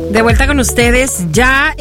De vuelta con ustedes, ya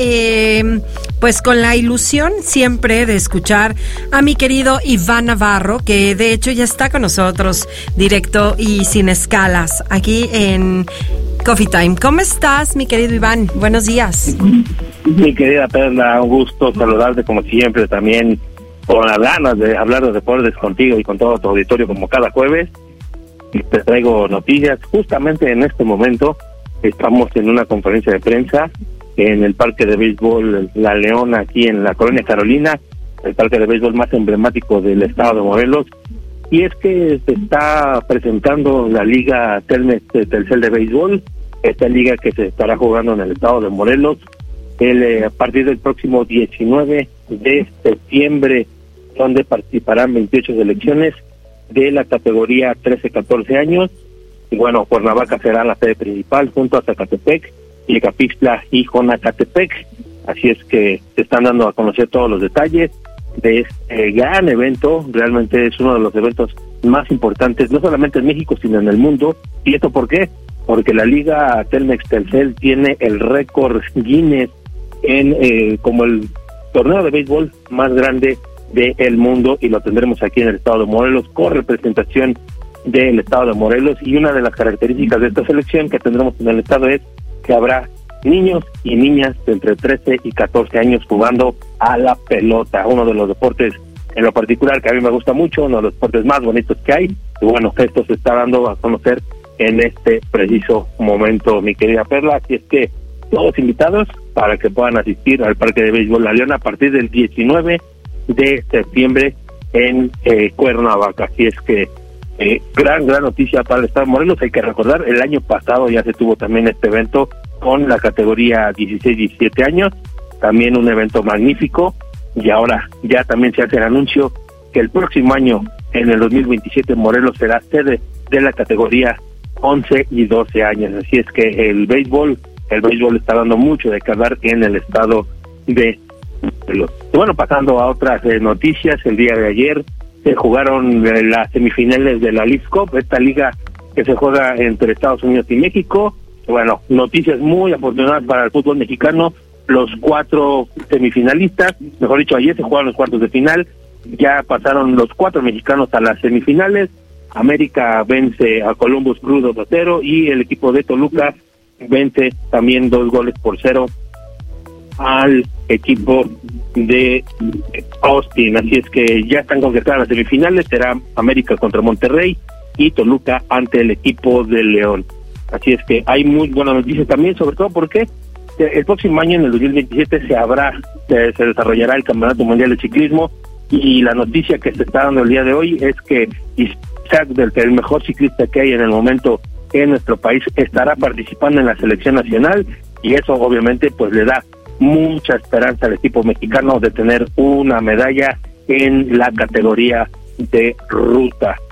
pues con la ilusión siempre de escuchar a mi querido Iván Navarro, que de hecho ya está con nosotros directo y sin escalas aquí en Coffee Time. ¿Cómo estás, mi querido Iván? Buenos días. Mi querida Perla, un gusto saludarte como siempre, también con las ganas de hablar de deportes contigo y con todo tu auditorio como cada jueves. Y te traigo noticias. Justamente en este momento estamos en una conferencia de prensa en el parque de béisbol La Leona, aquí en la colonia Carolina, el parque de béisbol más emblemático del estado de Morelos. Y es que se está presentando la Liga Telmex Telcel de béisbol, esta liga que se estará jugando en el estado de Morelos a partir del próximo 19 de septiembre, donde participarán 28 selecciones de la categoría 13-14 años. Y bueno, Cuernavaca será la sede principal junto a Zacatepec, Yecapixtla y Jonacatepec. Así es que se están dando a conocer todos los detalles de este gran evento. Realmente es uno de los eventos más importantes, no solamente en México, sino en el mundo. ¿Y esto por qué? Porque la Liga Telmex Telcel tiene el récord Guinness como el torneo de béisbol más grande del mundo, y lo tendremos aquí en el estado de Morelos con representación del estado de Morelos. Y una de las características de esta selección que tendremos en el estado es que habrá niños y niñas de entre 13 y 14 años jugando a la pelota, uno de los deportes en lo particular que a mí me gusta mucho, uno de los deportes más bonitos que hay. Y bueno, esto se está dando a conocer en este preciso momento, mi querida Perla. Así es que todos invitados para que puedan asistir al Parque de Béisbol La Leona a partir del 19 de septiembre en Cuernavaca. Así es que gran noticia para el estado de Morelos. Hay que recordar, el año pasado ya se tuvo también este evento con la categoría 16-17 años, también un evento magnífico, y ahora ya también se hace el anuncio que el próximo año, en el 2027, Morelos será sede de la categoría 11 y 12 años. Así es que el béisbol está dando mucho de qué hablar en el estado de Morelos. Bueno, pasando a otras noticias, el día de ayer se jugaron las semifinales de la Leagues Cup, esta liga que se juega entre Estados Unidos y México. Bueno, noticias muy afortunadas para el fútbol mexicano. Los 4 semifinalistas, mejor dicho, ayer se jugaron los cuartos de final, ya pasaron los 4 mexicanos a las semifinales. América vence a Columbus Crew 2-0 y el equipo de Toluca vence también 2-0 al equipo de Austin. Así es que ya están concretadas las semifinales, será América contra Monterrey y Toluca ante el equipo de León. Así es que hay muy buenas noticias también, sobre todo porque el próximo año, en el 2027, se desarrollará el Campeonato Mundial de Ciclismo, y la noticia que se está dando el día de hoy es que Isaac, el mejor ciclista que hay en el momento en nuestro país, estará participando en la selección nacional, y eso obviamente pues le da mucha esperanza al equipo mexicano de tener una medalla en la categoría de ruta.